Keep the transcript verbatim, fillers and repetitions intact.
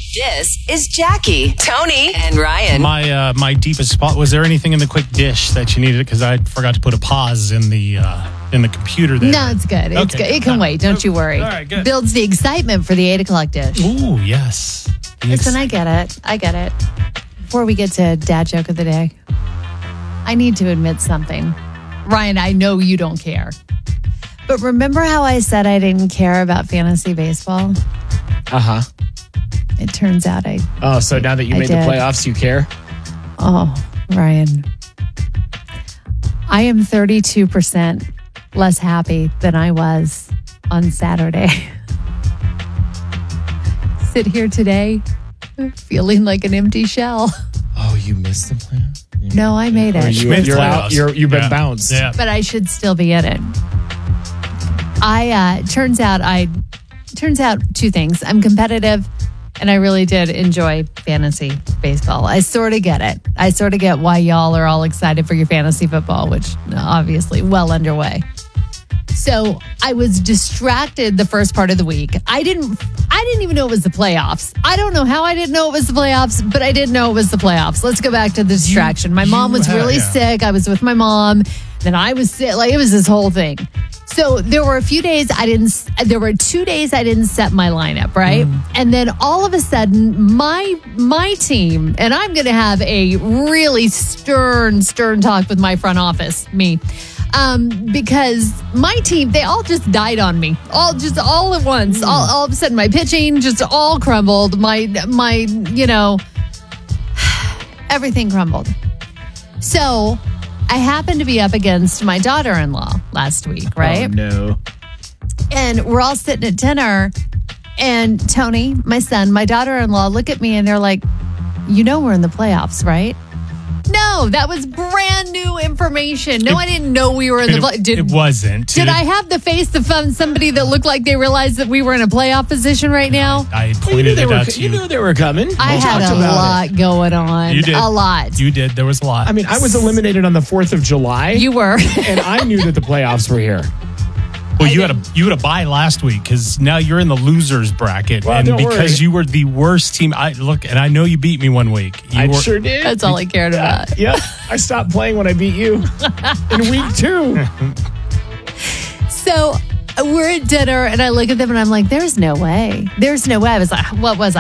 This is Jackie, Tony, and Ryan. My uh, my deepest spot. Was there anything in the quick dish that you needed? Because I forgot to put a pause in the uh, in the computer there. No, it's good. It's Okay. good. It can Uh, wait. Don't you worry. All right, good. Builds the excitement for the eight o'clock dish. Ooh, yes. The ex- Listen, I get it. I get it. Before we get to dad joke of the day, I need to admit something. Ryan, I know you don't care. But remember how I said I didn't care about fantasy baseball? Uh-huh. It turns out I... Oh, so now that you I made did. the playoffs, you care? Oh, Ryan. I am thirty-two percent less happy than I was on Saturday. Sit here today feeling like an empty shell. Oh, you missed the playoffs? No, I made Or it. you, Made you're playoffs. out. You're, you've been Yeah. bounced. Yeah. But I should still be in it. I, uh, turns out I, turns out two things. I'm competitive and I really did enjoy fantasy baseball. I sort of get it. I sort of get why y'all are all excited for your fantasy football, which obviously well underway. So I was distracted the first part of the week. I didn't I didn't even know it was the playoffs. I don't know how I didn't know it was the playoffs, but I did know it was the playoffs. Let's go back to the distraction. My mom you was had- really yeah. sick. I was with my mom. Then I was sick. Like, it was this whole thing. So there were a few days I didn't, there were two days I didn't set my lineup, right? And then all of a sudden, my my team, and I'm going to have a really stern, stern talk with my front office, me. Um, because my team, they all just died on me, all just all at once. All, all of a sudden, my pitching just all crumbled. My my, you know, everything crumbled. So I happened to be up against my daughter-in-law last week, right? Oh, no. And we're all sitting at dinner, and Tony, my son, my daughter-in-law look at me and they're like, "You know we're in the playoffs, right?" No, that was brand new information. No, It- I didn't know we were in the It, playoffs. Did, it wasn't. did It- I have the face of um, somebody that looked like they realized that we were in a playoff position right now? I Well, you, knew pointed they it were, out to you you. knew they were coming. I We had talked a about lot it. going on. You did. A lot. You did. There was a lot. I mean, I was eliminated on the fourth of July. You were. and I knew that the playoffs were here. well, you had a you had a bye last week because now you're in the losers bracket, Well, and don't because worry. you were the worst team. I look, and I know you beat me one week. You I were, sure did. That's all I cared about. Yeah, I stopped playing when I beat you in week two. So we're at dinner and I look at them and I'm like, there's no way. There's no way. I was like, what was I?